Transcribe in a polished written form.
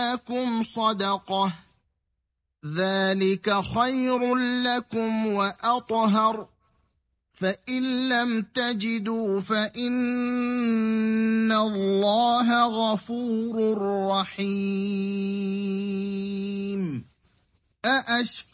لكم صدقة ذلك خير لكم وأطهر فإن لم تجدوا فإن الله غفور رحيم